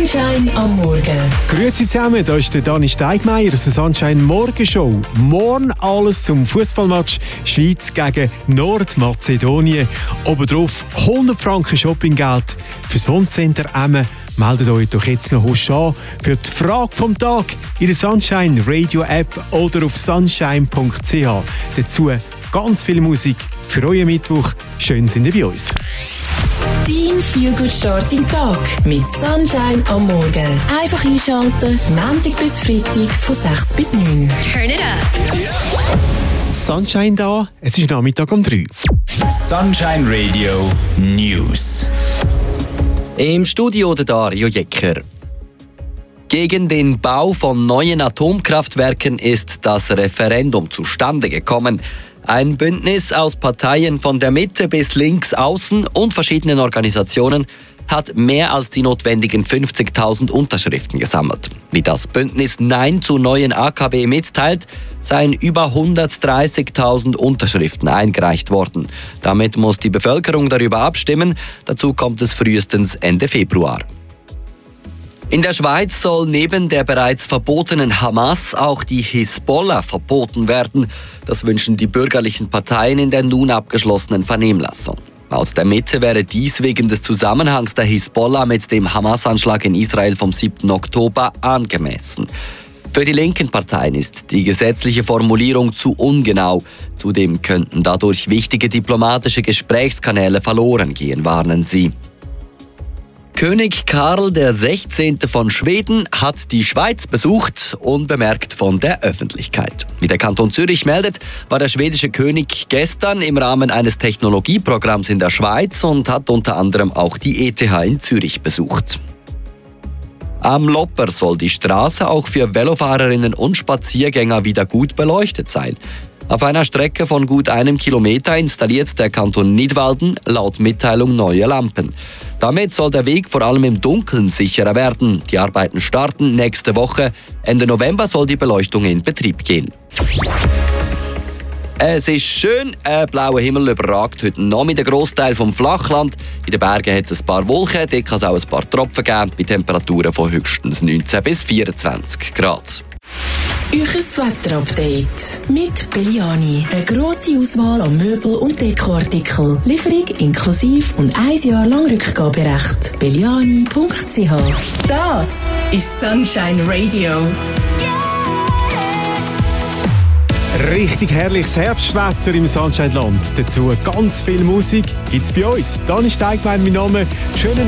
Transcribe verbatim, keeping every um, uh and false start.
Sunshine am Morgen. Grüezi zusammen, da ist der Dani Steigmeier aus der Sunshine Morgenshow. Morgen alles zum Fußballmatch Schweiz gegen Nordmazedonien. Obendrauf hundert Franken Shoppinggeld fürs Wohncenter Emmen. Meldet euch doch jetzt noch husch an für die Frage vom Tag in der Sunshine Radio App oder auf sunshine punkt c h. Dazu ganz viel Musik für euren Mittwoch. Schön sind ihr bei uns. Dein Feel-Good-Start in den Tag mit Sunshine am Morgen. Einfach einschalten, Montag bis Freitag von sechs bis neun. Turn it up. Sunshine da, es ist Nachmittag um drei. Sunshine Radio News. Im Studio der Dario Jecker. Gegen den Bau von neuen Atomkraftwerken ist das Referendum zustande gekommen. Ein Bündnis aus Parteien von der Mitte bis links außen und verschiedenen Organisationen hat mehr als die notwendigen fünfzigtausend Unterschriften gesammelt. Wie das Bündnis Nein zu neuen A K W mitteilt, seien über hundertdreißigtausend Unterschriften eingereicht worden. Damit muss die Bevölkerung darüber abstimmen. Dazu kommt es frühestens Ende Februar. In der Schweiz soll neben der bereits verbotenen Hamas auch die Hisbollah verboten werden. Das wünschen die bürgerlichen Parteien in der nun abgeschlossenen Vernehmlassung. Laut der Mitte wäre dies wegen des Zusammenhangs der Hisbollah mit dem Hamas-Anschlag in Israel vom siebten Oktober angemessen. Für die linken Parteien ist die gesetzliche Formulierung zu ungenau. Zudem könnten dadurch wichtige diplomatische Gesprächskanäle verloren gehen, warnen sie. König Karl der Sechzehnte von Schweden hat die Schweiz besucht, unbemerkt von der Öffentlichkeit. Wie der Kanton Zürich meldet, war der schwedische König gestern im Rahmen eines Technologieprogramms in der Schweiz und hat unter anderem auch die E T H in Zürich besucht. Am Lopper soll die Straße auch für Velofahrerinnen und Spaziergänger wieder gut beleuchtet sein. Auf einer Strecke von gut einem Kilometer installiert der Kanton Nidwalden laut Mitteilung neue Lampen. Damit soll der Weg vor allem im Dunkeln sicherer werden. Die Arbeiten starten nächste Woche. Ende November soll die Beleuchtung in Betrieb gehen. Es ist schön, ein blauer Himmel überragt heute Nachmittag den Grossteil vom Flachland. In den Bergen hat es ein paar Wolken, dort kann es auch ein paar Tropfen geben, bei Temperaturen von höchstens neunzehn bis vierundzwanzig Grad. Euches Wetterupdate mit Belliani. Eine grosse Auswahl an Möbel- und Dekoartikeln. Lieferung inklusive und ein Jahr lang Rückgaberecht. belliani punkt c h. Das ist Sunshine Radio. Richtig herrliches Herbstwetter im Sunshine-Land. Dazu ganz viel Musik gibt's bei uns. Dani Steigmeier, mein Name. Schönen